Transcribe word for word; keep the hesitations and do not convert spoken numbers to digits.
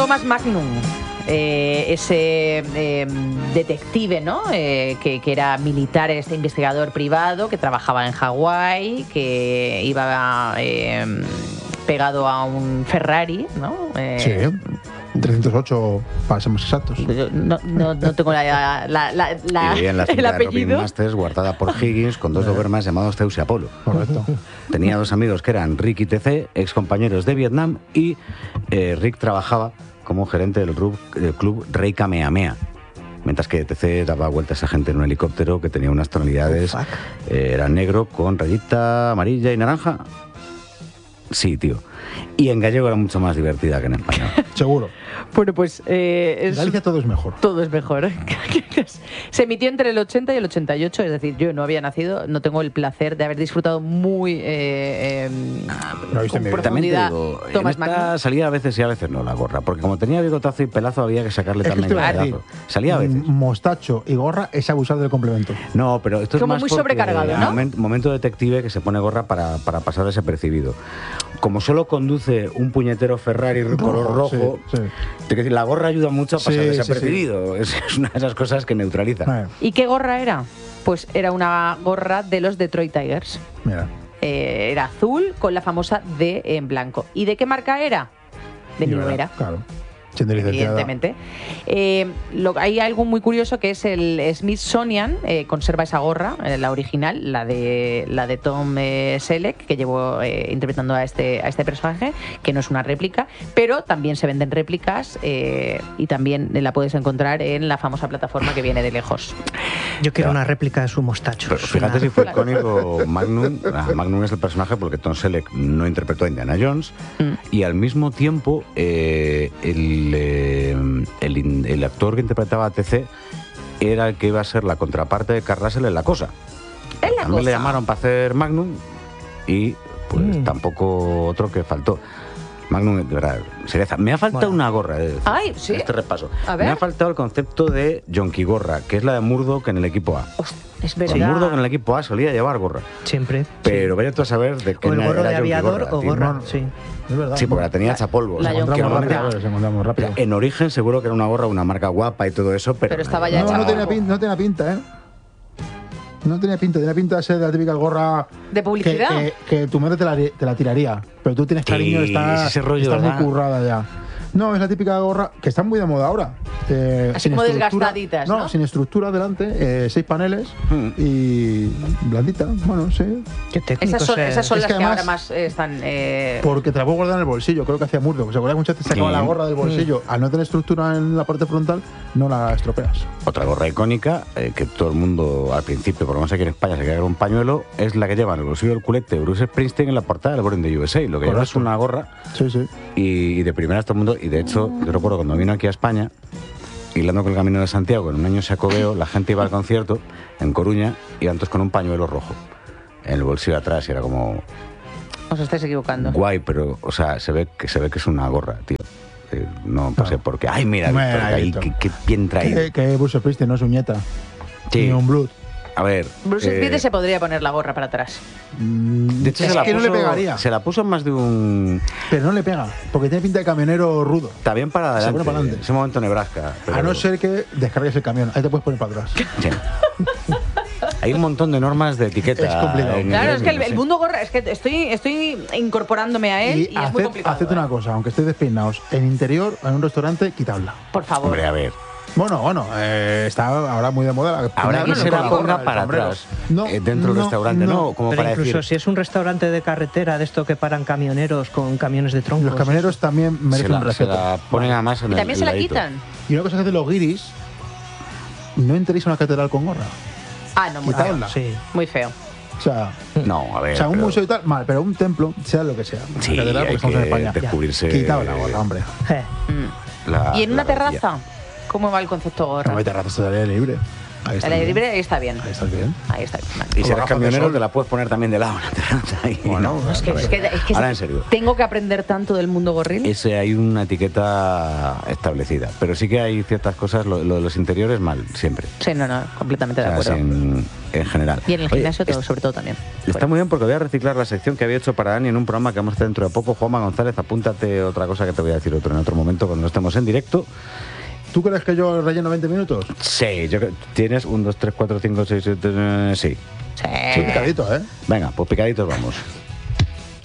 Thomas Magnum, eh, ese eh, detective, ¿no? Eh, que, que era militar, este investigador privado que trabajaba en Hawái, que iba eh, pegado a un Ferrari, ¿no? Eh, sí, trescientos ocho para ser más exactos. No, no, no tengo la, la, la, la y en la el cinta de Robin apellido. Masters, guardada por Higgins, con dos dobermans llamados Zeus y Apolo. Correcto. Tenía dos amigos que eran Rick y T C, ex compañeros de Vietnam, y eh, Rick trabajaba como gerente del club, del club Rey Kamehameha, mientras que T C daba vueltas a gente en un helicóptero que tenía unas tonalidades, Oh, eh, era negro con rayita amarilla y naranja. Sí, tío. Y en gallego era mucho más divertida que en español. Seguro. Bueno, pues eh, En es, Galicia todo es mejor. todo es mejor. Se emitió entre el ochenta y el ochenta y ocho, es decir, yo no había nacido, no tengo el placer de haber disfrutado muy eh, eh, Lo viste con en mi vida. También te profundidad digo, en Thomas esta Magnum. salía a veces y a veces no la gorra, porque como tenía bigotazo y pelazo había que sacarle Es que también esto iba a el decir, pedazo. Salía a veces. mm, Mostacho y gorra es abusar del complemento. No, pero esto es Como más muy porque sobrecargado, ¿no? momen- momento detective que se pone gorra para, para pasar desapercibido. Como solo conduce un puñetero Ferrari color rojo, Sí, sí. te quiero decir, la gorra ayuda mucho a pasar Sí, sí, desapercibido. Es, es una de esas cosas que neutraliza. Eh, ¿Y qué gorra era? Pues era una gorra de los Detroit Tigers. mira. Eh, era azul con la famosa D en blanco. ¿Y de qué marca era? De Y New ahora, Era. Claro. Siendo licenciada. Evidentemente. Eh, lo, hay algo muy curioso que es el Smithsonian, eh, conserva esa gorra, eh, la original, la de la de Tom eh, Selleck, que llevó eh, interpretando a este, a este personaje, que no es una réplica, pero también se venden réplicas eh, y también la puedes encontrar en la famosa plataforma que viene de lejos. Yo quiero Ya. una réplica de su mostacho. Pero fíjate si fue cónico Magnum. Ah, Magnum es el personaje porque Tom Selleck no interpretó a Indiana Jones Mm. y al mismo tiempo eh, el, eh, el, in- el actor que interpretaba a T C era el que iba a ser la contraparte de Kurt Russell en La Cosa. Es la También le cosa. llamaron para hacer Magnum y pues Mm. tampoco otro que faltó. Magnum, de verdad, serieza. Me ha faltado Bueno. una gorra de Ay, ¿sí? este repaso. A ver. Me ha faltado el concepto de Yonki Gorra, que es la de Murdoch en el equipo A. Host- es Sí, verdad. Murdoch en el equipo A solía llevar gorra. Siempre. Pero vaya tú a saber de qué O el gorro era de Yonki aviador Gorra, o tío. gorra, No, sí. Es verdad. Sí, porque la tenía hecha polvo. la o sea, Yonki que encontramos Gorra. rápido, se encontramos rápido. en origen seguro que era una gorra, una marca guapa y todo eso, pero, Pero estaba ya No, hecha no tenía, polvo. pinta, no tenía pinta, ¿eh? No tenía pinta, tenía pinta de ser de la típica gorra ¿De publicidad? Que, que, que tu madre te la, te la tiraría, pero tú tienes Sí, cariño, está, ese rollo, está muy ¿verdad? currada ya. No, es la típica gorra que está muy de moda ahora. Eh, Así sin como estructura- desgastaditas, ¿no? sin estructura delante, eh, seis paneles Hmm. y blandita, bueno, sí. Qué técnico Esas son, ser. esas son Es las que que, además- ahora más eh, están... eh, Porque te la puedo guardar en el bolsillo, creo que hacía Murdoch. ¿Se acuerdan que muchas veces sacaba Sí. la gorra del bolsillo? Al no tener estructura en la parte frontal, no la estropeas. Otra gorra icónica, eh, que todo el mundo al principio, por lo menos aquí en España, se queda con un pañuelo, es la que lleva en el bolsillo del culete Bruce Springsteen en la portada del Born in the U S A. Lo que lleva es Correcto. una gorra Sí, sí. y, y de primeras todo el mundo, y de hecho, yo recuerdo cuando vino aquí a España, hilando con el Camino de Santiago, en un año sacobeo, la gente iba al concierto en Coruña y antes con un pañuelo rojo en el bolsillo de atrás y era como os estáis equivocando. guay, pero, o sea, se ve que se ve que es una gorra, tío. Eh, no sé por qué. Ay, mira, Bueno, Víctor, ahí, Víctor. qué, qué bien traído. Que, que Bruce Springsteen no es uñeta, Sí. ni un blood. A ver. Bruce eh, Springsteen se podría poner la gorra para atrás. Mm, De hecho, es se la que puso, no le pegaría, Se la puso en más de un. pero no le pega, porque tiene pinta de camionero rudo. Está bien para Se adelante. pone para adelante. Ese momento Nebraska. pero- A no ser que descargues el camión, ahí te puedes poner para atrás. Sí. Hay un montón de normas de etiqueta. Es complicado. en Claro, es que el, gremio, el sí. mundo gorra, es que estoy, estoy incorporándome a él y, Y es muy haced, complicado. haced ¿eh? una cosa, aunque estéis despeinados, en interior, en un restaurante, quitadla. Por favor. Hombre, a ver. Bueno, bueno, eh, está ahora muy de moda. La, Habrá que no, se con la ponga gorra, el para sombrero. atrás. No, eh, dentro del no, restaurante, no. Como Pero para incluso decir. si es un restaurante de carretera de esto que paran camioneros con camiones de troncos. Los camioneros también Se merecen un la, se respeto. la ponen a más en Y el también se la ladito. quitan. Y una cosa que hacen los guiris, no entréis a una catedral con gorra. Ah, no, muy Quitadla. feo. Sí. Muy feo. O sea, No, a ver. o sea un pero- museo y tal, mal, pero un templo, sea lo que sea. Una Sí, catedral, hay porque estamos en que España. descubrirse. Quitad la gorra, hombre. Eh, Mm. la- ¿Y en una la rodilla. terraza? ¿Cómo va el concepto gorra? No, hay terrazas todavía libre. Ahí está El aire bien. libre ahí está bien. Ahí está bien. Ahí está bien. Vale. Y si eres gafas de camionero, sol. te la puedes poner también de lado en la terraza. ahí, Bueno, ¿no? Es que, es que- es que Ahora, en serio. tengo que aprender tanto del mundo gorril. Ese hay una etiqueta establecida, pero sí que hay ciertas cosas, lo, lo de los interiores mal, siempre. Sí, no, no, completamente O de sea, acuerdo. sin- en general. Y en el Oye, gimnasio, todo, es- sobre todo también. Está muy bien porque voy a reciclar la sección que había hecho para Dani en un programa que vamos a hacer dentro de poco. Juanma González, apúntate otra cosa que te voy a decir otro en otro momento cuando no estemos en directo. ¿Tú crees que yo relleno veinte minutos? Sí, yo creo- tienes un, dos, tres, cuatro, cinco, seis, siete, sí. Sí. Sí, picadito, ¿eh? Venga, pues picaditos vamos.